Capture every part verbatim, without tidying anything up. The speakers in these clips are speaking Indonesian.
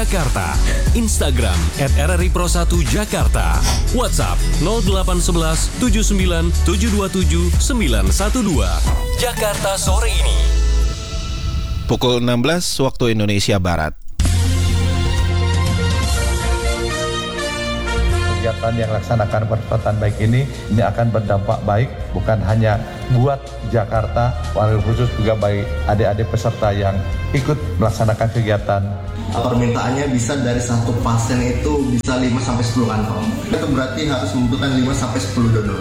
Jakarta, Instagram at R R I Pro satu Jakarta, WhatsApp nol delapan satu satu tujuh sembilan tujuh dua tujuh sembilan satu dua. Jakarta sore ini. Pukul enam belas waktu Indonesia Barat. Kegiatan yang laksanakan persempatan baik ini ini akan berdampak baik bukan hanya buat Jakarta, wabil khusus juga bagi adik-adik peserta yang ikut melaksanakan kegiatan. Permintaannya bisa dari satu pasien itu bisa lima sampai sepuluh kantong. Itu berarti harus membutuhkan lima sampai sepuluh donor.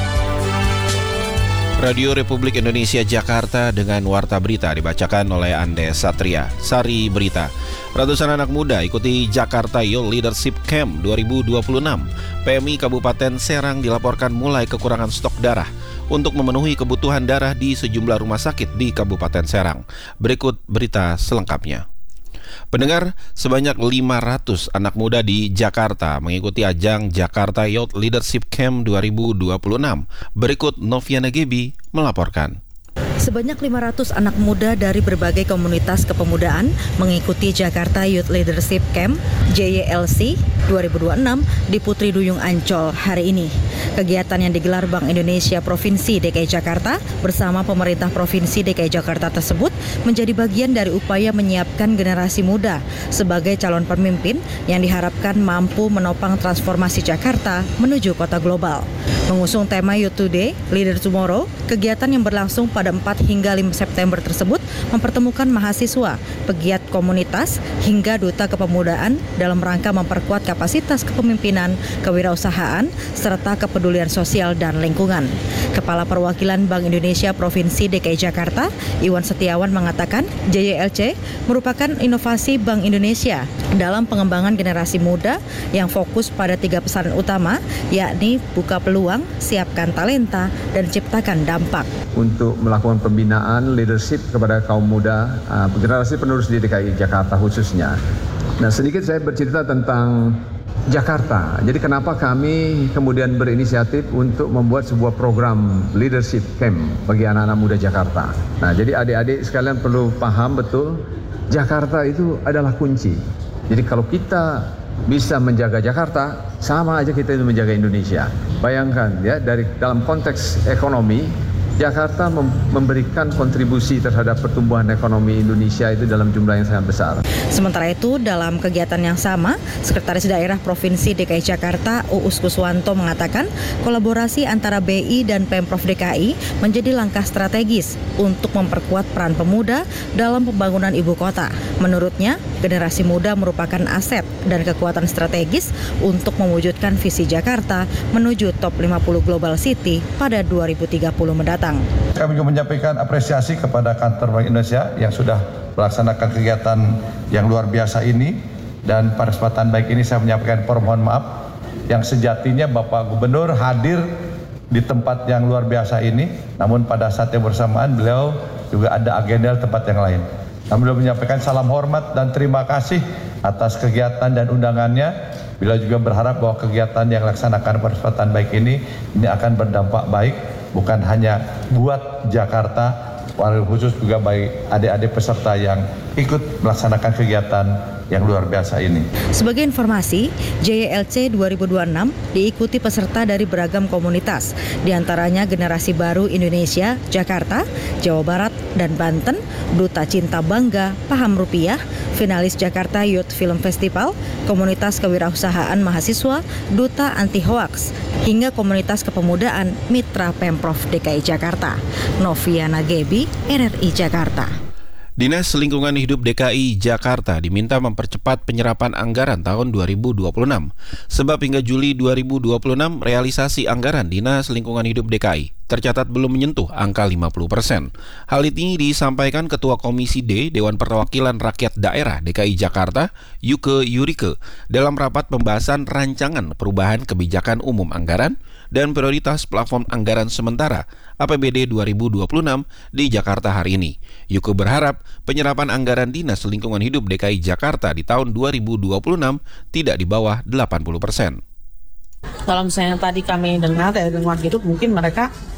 Radio Republik Indonesia Jakarta dengan Warta Berita dibacakan oleh Andes Satria. Sari Berita. Ratusan anak muda ikuti Jakarta Youth Leadership Camp dua ribu dua puluh enam. P M I Kabupaten Serang dilaporkan mulai kekurangan stok darah untuk memenuhi kebutuhan darah di sejumlah rumah sakit di Kabupaten Serang. Berikut berita selengkapnya. Pendengar, sebanyak lima ratus anak muda di Jakarta mengikuti ajang Jakarta Youth Leadership Camp dua ribu dua puluh enam. Berikut Noviana Gebi melaporkan. Sebanyak lima ratus anak muda dari berbagai komunitas kepemudaan mengikuti Jakarta Youth Leadership Camp J Y L C dua ribu dua puluh enam di Putri Duyung Ancol hari ini. Kegiatan yang digelar Bank Indonesia Provinsi D K I Jakarta bersama pemerintah Provinsi D K I Jakarta tersebut menjadi bagian dari upaya menyiapkan generasi muda sebagai calon pemimpin yang diharapkan mampu menopang transformasi Jakarta menuju kota global. Mengusung tema Youth Today, Leader Tomorrow, kegiatan yang berlangsung pada empat hingga lima September tersebut mempertemukan mahasiswa, pegiat komunitas, hingga duta kepemudaan dalam rangka memperkuat kapasitas kepemimpinan, kewirausahaan, serta kepedulian sosial dan lingkungan. Kepala Perwakilan Bank Indonesia Provinsi D K I Jakarta, Iwan Setiawan mengatakan J Y L C merupakan inovasi Bank Indonesia dalam pengembangan generasi muda yang fokus pada tiga pesan utama, yakni buka peluang, siapkan talenta, dan ciptakan dampak. Untuk melakukan pembinaan leadership kepada kaum muda, uh, generasi penerus di D K I Jakarta khususnya. Nah, sedikit saya bercerita tentang Jakarta. Jadi kenapa kami kemudian berinisiatif untuk membuat sebuah program leadership camp bagi anak-anak muda Jakarta. Nah, jadi adik-adik sekalian perlu paham betul, Jakarta itu adalah kunci. Jadi kalau kita bisa menjaga Jakarta, sama aja kita itu menjaga Indonesia. Bayangkan ya, dari dalam konteks ekonomi, Jakarta mem- memberikan kontribusi terhadap pertumbuhan ekonomi Indonesia itu dalam jumlah yang sangat besar. Sementara itu, dalam kegiatan yang sama, Sekretaris Daerah Provinsi D K I Jakarta, Uus Kuswanto mengatakan kolaborasi antara B I dan Pemprov D K I menjadi langkah strategis untuk memperkuat peran pemuda dalam pembangunan ibu kota. Menurutnya, generasi muda merupakan aset dan kekuatan strategis untuk mewujudkan visi Jakarta menuju top lima puluh Global City pada dua ribu tiga puluh mendatang. Kami juga menyampaikan apresiasi kepada kantor Bank Indonesia yang sudah melaksanakan kegiatan yang luar biasa ini, dan pada kesempatan baik ini saya menyampaikan permohonan maaf yang sejatinya Bapak Gubernur hadir di tempat yang luar biasa ini, namun pada saat yang bersamaan beliau juga ada agenda tempat yang lain. Kami beliau menyampaikan salam hormat dan terima kasih atas kegiatan dan undangannya. Beliau juga berharap bahwa kegiatan yang laksanakan pada kesempatan baik ini ini akan berdampak baik bukan hanya buat Jakarta, wabil khusus juga bagi adik-adik peserta yang ikut melaksanakan kegiatan yang luar biasa ini. Sebagai informasi, J Y L C dua ribu dua puluh enam diikuti peserta dari beragam komunitas, diantaranya Generasi Baru Indonesia, Jakarta, Jawa Barat, dan Banten, Duta Cinta Bangga, Paham Rupiah, finalis Jakarta Youth Film Festival, komunitas kewirausahaan mahasiswa, Duta Anti Hoax, hingga komunitas kepemudaan Mitra Pemprov D K I Jakarta. Noviana Gebi, R R I Jakarta. Dinas Lingkungan Hidup D K I Jakarta diminta mempercepat penyerapan anggaran tahun dua ribu dua puluh enam. Sebab hingga Juli dua ribu dua puluh enam, realisasi anggaran Dinas Lingkungan Hidup D K I tercatat belum menyentuh angka lima puluh persen. Hal ini disampaikan Ketua Komisi D Dewan Perwakilan Rakyat Daerah D K I Jakarta, Yuke Yurike, dalam rapat pembahasan rancangan perubahan kebijakan umum anggaran dan prioritas plafon anggaran sementara A P B D dua ribu dua puluh enam di Jakarta hari ini. Yuke berharap penyerapan anggaran Dinas Lingkungan Hidup D K I Jakarta di tahun dua ribu dua puluh enam tidak di bawah delapan puluh persen. Kalau misalnya tadi kami dengar dari lingkungan hidup, mungkin mereka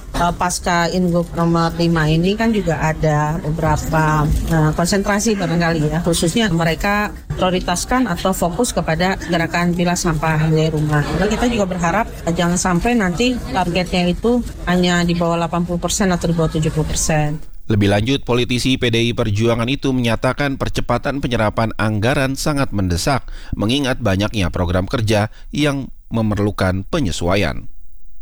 uh, pasca Ingup nomor lima ini kan juga ada beberapa uh, konsentrasi barangkali ya, khususnya mereka prioritaskan atau fokus kepada gerakan pilah sampah dari rumah. Nah, kita juga berharap uh, jangan sampai nanti targetnya itu hanya di bawah delapan puluh persen atau di bawah tujuh puluh persen. Lebih lanjut, politisi P D I Perjuangan itu menyatakan percepatan penyerapan anggaran sangat mendesak, mengingat banyaknya program kerja yang memerlukan penyesuaian.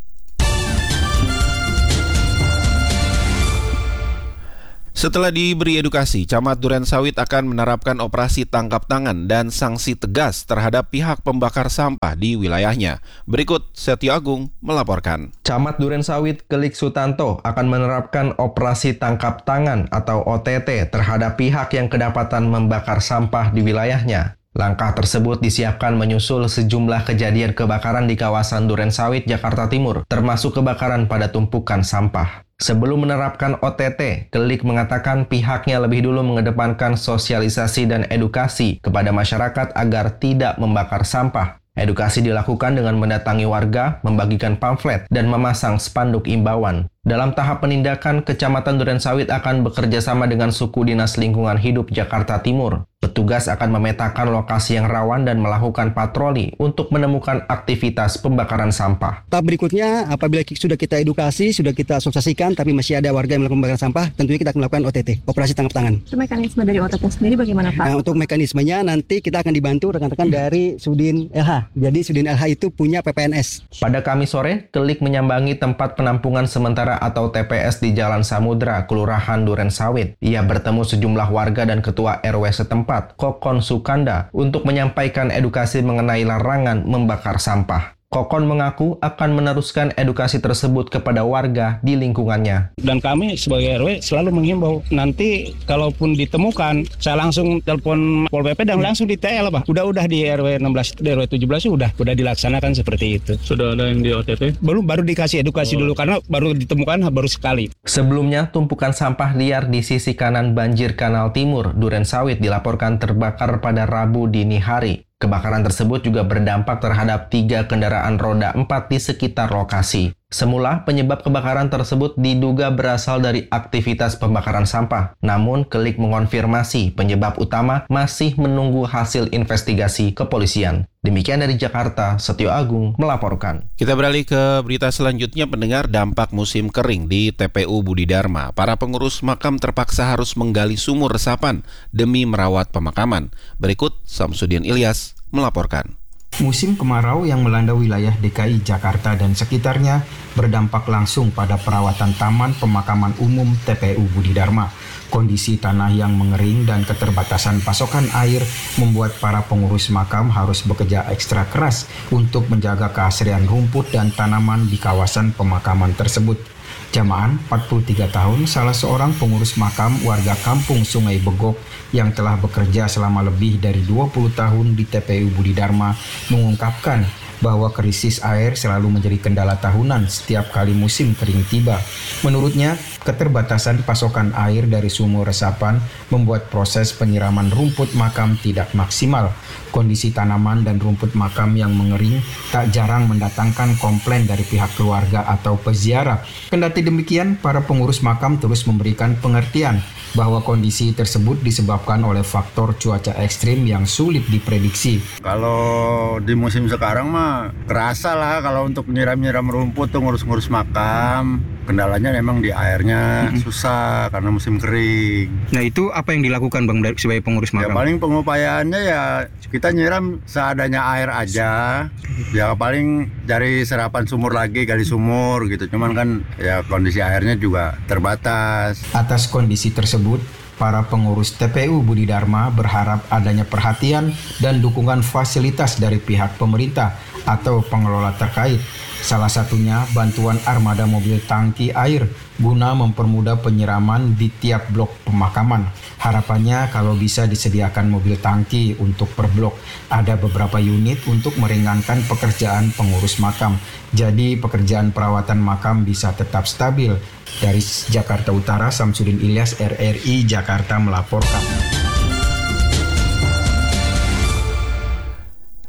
Setelah diberi edukasi, Camat Durensawit akan menerapkan operasi tangkap tangan dan sanksi tegas terhadap pihak pembakar sampah di wilayahnya. Berikut Setio Agung melaporkan. Camat Durensawit Kelik Sutanto akan menerapkan operasi tangkap tangan atau O T T terhadap pihak yang kedapatan membakar sampah di wilayahnya. Langkah tersebut disiapkan menyusul sejumlah kejadian kebakaran di kawasan Durensawit, Jakarta Timur, termasuk kebakaran pada tumpukan sampah. Sebelum menerapkan O T T, Kelik mengatakan pihaknya lebih dulu mengedepankan sosialisasi dan edukasi kepada masyarakat agar tidak membakar sampah. Edukasi dilakukan dengan mendatangi warga, membagikan pamflet, dan memasang spanduk imbauan. Dalam tahap penindakan, Kecamatan Durensawit akan bekerja sama dengan Suku Dinas Lingkungan Hidup Jakarta Timur. Petugas akan memetakan lokasi yang rawan dan melakukan patroli untuk menemukan aktivitas pembakaran sampah. Tahap berikutnya, apabila sudah kita edukasi, sudah kita sosialisasikan, tapi masih ada warga yang melakukan pembakaran sampah, tentunya kita akan melakukan O T T, operasi tangkap tangan. Itu mekanisme dari O T T sendiri bagaimana, Pak? Nah, untuk mekanismenya nanti kita akan dibantu rekan-rekan dari Sudin L H. Jadi Sudin L H itu punya P P N S. Pada Kamis sore, Kelik menyambangi tempat penampungan sementara atau T P S di Jalan Samudra, Kelurahan Durensawit. Ia bertemu sejumlah warga dan ketua R W setempat, Kokon Sukanda, untuk menyampaikan edukasi mengenai larangan membakar sampah. Kokon mengaku akan meneruskan edukasi tersebut kepada warga di lingkungannya. Dan kami sebagai R W selalu menghimbau, nanti kalaupun ditemukan, saya langsung telepon Pol P P dan langsung di T L, Pak. Udah-udah di R W enam belas, di R W tujuh belas udah, udah dilaksanakan seperti itu. Sudah ada yang di O T T? Belum, baru dikasih edukasi oh. dulu, karena baru ditemukan baru sekali. Sebelumnya, tumpukan sampah liar di sisi kanan banjir Kanal Timur, Durensawit dilaporkan terbakar pada Rabu dini hari. Kebakaran tersebut juga berdampak terhadap tiga kendaraan roda empat di sekitar lokasi. Semula, penyebab kebakaran tersebut diduga berasal dari aktivitas pembakaran sampah. Namun, Kelik mengonfirmasi penyebab utama masih menunggu hasil investigasi kepolisian. Demikian dari Jakarta, Setio Agung melaporkan. Kita beralih ke berita selanjutnya, pendengar. Dampak musim kering di T P U Budi Dharma. Para pengurus makam terpaksa harus menggali sumur resapan demi merawat pemakaman. Berikut Samsudin Ilyas melaporkan. Musim kemarau yang melanda wilayah D K I Jakarta dan sekitarnya berdampak langsung pada perawatan Taman Pemakaman Umum T P U Budi Dharma. Kondisi tanah yang mengering dan keterbatasan pasokan air membuat para pengurus makam harus bekerja ekstra keras untuk menjaga keasrian rumput dan tanaman di kawasan pemakaman tersebut. Jamaan, empat puluh tiga tahun, salah seorang pengurus makam warga kampung Sungai Begok yang telah bekerja selama lebih dari dua puluh tahun di T P U Budi Dharma, mengungkapkan bahwa krisis air selalu menjadi kendala tahunan setiap kali musim kering tiba. Menurutnya, keterbatasan pasokan air dari sumur resapan membuat proses penyiraman rumput makam tidak maksimal. Kondisi tanaman dan rumput makam yang mengering tak jarang mendatangkan komplain dari pihak keluarga atau peziarah. Kendati demikian, para pengurus makam terus memberikan pengertian bahwa kondisi tersebut disebabkan oleh faktor cuaca ekstrim yang sulit diprediksi. Kalau di musim sekarang mah kerasa lah kalau untuk nyiram-nyiram rumput tuh ngurus-ngurus makam. Kendalanya memang di airnya mm-hmm. susah karena musim kering. Nah itu apa yang dilakukan Bang sebagai pengurus makam? Ya paling pengupayaannya ya kita nyiram seadanya air aja. Ya paling cari serapan sumur lagi, gali sumur gitu. Cuman kan ya kondisi airnya juga terbatas. Atas kondisi tersebut, para pengurus T P U Budi Dharma berharap adanya perhatian dan dukungan fasilitas dari pihak pemerintah atau pengelola terkait. Salah satunya bantuan armada mobil tangki air guna mempermudah penyiraman di tiap blok pemakaman. Harapannya kalau bisa disediakan mobil tangki untuk per blok. Ada beberapa unit untuk meringankan pekerjaan pengurus makam. Jadi pekerjaan perawatan makam bisa tetap stabil. Dari Jakarta Utara, Samsudin Ilyas, R R I Jakarta melaporkan.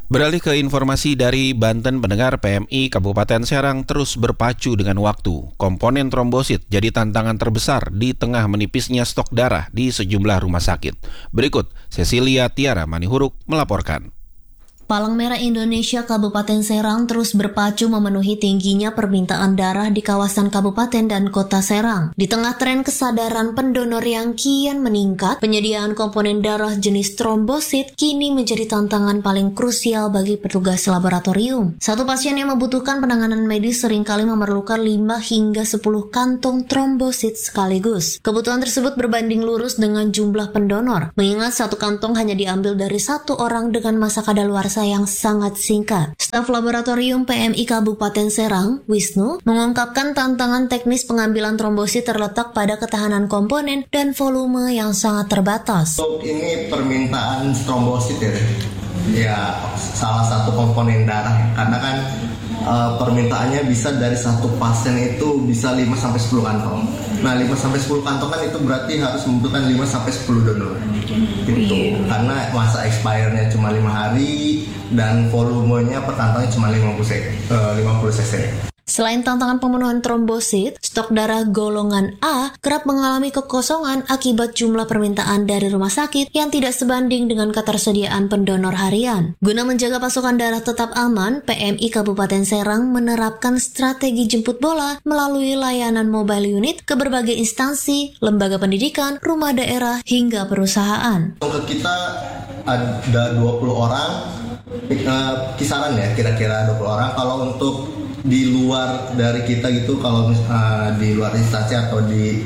Beralih ke informasi dari Banten, pendengar, P M I Kabupaten Serang terus berpacu dengan waktu. Komponen trombosit jadi tantangan terbesar di tengah menipisnya stok darah di sejumlah rumah sakit. Berikut Cecilia Tiara Manihuruk melaporkan. Palang Merah Indonesia Kabupaten Serang terus berpacu memenuhi tingginya permintaan darah di kawasan kabupaten dan kota Serang. Di tengah tren kesadaran pendonor yang kian meningkat, penyediaan komponen darah jenis trombosit kini menjadi tantangan paling krusial bagi petugas laboratorium. Satu pasien yang membutuhkan penanganan medis seringkali memerlukan lima hingga sepuluh kantong trombosit sekaligus. Kebutuhan tersebut berbanding lurus dengan jumlah pendonor, mengingat satu kantong hanya diambil dari satu orang dengan masa kadaluarsa yang sangat singkat. Staf laboratorium P M I Kabupaten Serang, Wisnu, mengungkapkan tantangan teknis pengambilan trombosit terletak pada ketahanan komponen dan volume yang sangat terbatas. Untuk ini permintaan trombosit ya, ya salah satu komponen darah, karena kan uh, permintaannya bisa dari satu pasien itu bisa lima sampai sepuluh kantong. Nah, lima sampai sepuluh kantong kan itu berarti harus membutuhkan lima sampai sepuluh donor. Gitu. Karena masa expire-nya cuma lima hari dan volumenya per kantongnya cuma lima puluh cc. Selain tantangan pemenuhan trombosit, stok darah golongan A kerap mengalami kekosongan akibat jumlah permintaan dari rumah sakit yang tidak sebanding dengan ketersediaan pendonor harian. Guna menjaga pasokan darah tetap aman, P M I Kabupaten Serang menerapkan strategi jemput bola melalui layanan mobile unit ke berbagai instansi, lembaga pendidikan, rumah daerah, hingga perusahaan. Untuk kita ada dua puluh orang, kisaran ya, kira-kira dua puluh orang. Kalau untuk di luar dari kita gitu, kalau uh, di luar instansi atau di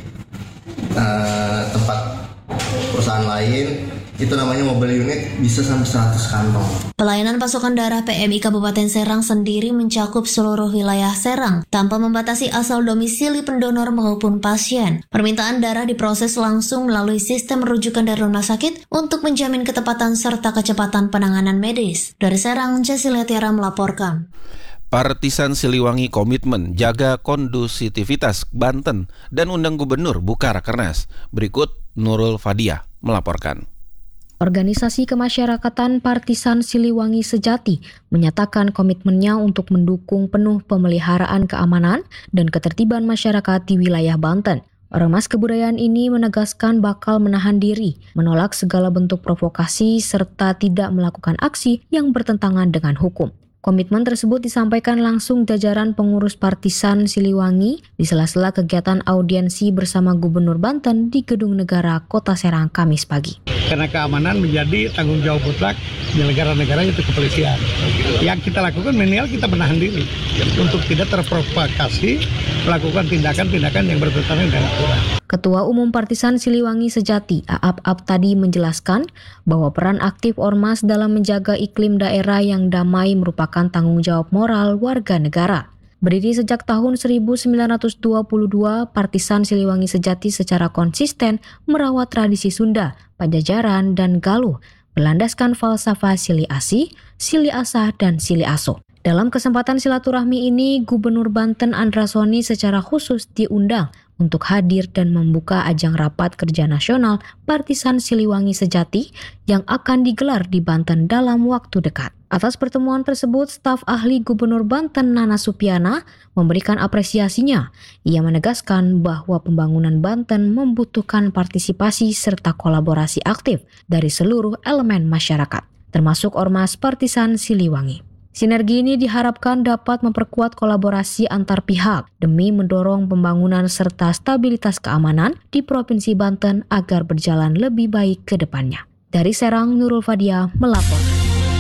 uh, tempat perusahaan lain, itu namanya mobile unit, bisa sampai seratus kantong. Pelayanan pasokan darah P M I Kabupaten Serang sendiri mencakup seluruh wilayah Serang tanpa membatasi asal domisili pendonor maupun pasien. Permintaan darah diproses langsung melalui sistem rujukan dari rumah sakit untuk menjamin ketepatan serta kecepatan penanganan medis. Dari Serang, Cecilia Tiara melaporkan. Partisan Siliwangi komitmen jaga kondusivitas Banten dan undang gubernur buka rakernas. Berikut Nurul Fadia melaporkan. Organisasi Kemasyarakatan Partisan Siliwangi Sejati menyatakan komitmennya untuk mendukung penuh pemeliharaan keamanan dan ketertiban masyarakat di wilayah Banten. Ormas kebudayaan ini menegaskan bakal menahan diri, menolak segala bentuk provokasi, serta tidak melakukan aksi yang bertentangan dengan hukum. Komitmen tersebut disampaikan langsung jajaran pengurus Partisan Siliwangi di sela-sela kegiatan audiensi bersama Gubernur Banten di Gedung Negara Kota Serang Kamis pagi. Karena keamanan menjadi tanggung jawab mutlak di negara-negara itu kepolisian. Yang kita lakukan minimal kita menahan diri untuk tidak terprovokasi melakukan tindakan-tindakan yang bertentangan dengan aturan. Ketua Umum Partisan Siliwangi Sejati, Aap Aap tadi menjelaskan bahwa peran aktif ormas dalam menjaga iklim daerah yang damai merupakan tanggung jawab moral warga negara. Berdiri sejak tahun seribu sembilan ratus dua puluh dua, Partisan Siliwangi Sejati secara konsisten merawat tradisi Sunda, Pajajaran, dan Galuh, berlandaskan falsafah Sili Asih, Sili Asah, dan Sili Aso. Dalam kesempatan silaturahmi ini, Gubernur Banten Andra Soni secara khusus diundang untuk hadir dan membuka ajang rapat kerja nasional Partisan Siliwangi Sejati yang akan digelar di Banten dalam waktu dekat. Atas pertemuan tersebut, staf ahli Gubernur Banten Nana Supiana memberikan apresiasinya. Ia menegaskan bahwa pembangunan Banten membutuhkan partisipasi serta kolaborasi aktif dari seluruh elemen masyarakat, termasuk Ormas Partisan Siliwangi. Sinergi ini diharapkan dapat memperkuat kolaborasi antar pihak demi mendorong pembangunan serta stabilitas keamanan di Provinsi Banten agar berjalan lebih baik ke depannya. Dari Serang, Nurul Fadia melaporkan.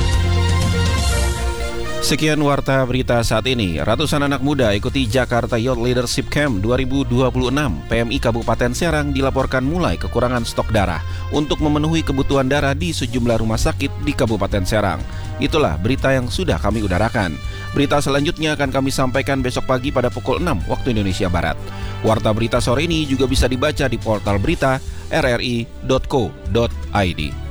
Sekian warta berita saat ini. Ratusan anak muda ikuti Jakarta Youth Leadership Camp dua ribu dua puluh enam. P M I Kabupaten Serang dilaporkan mulai kekurangan stok darah untuk memenuhi kebutuhan darah di sejumlah rumah sakit di Kabupaten Serang. Itulah berita yang sudah kami udarakan. Berita selanjutnya akan kami sampaikan besok pagi pada pukul enam waktu Indonesia Barat. Warta berita sore ini juga bisa dibaca di portal berita r r i dot co dot i d.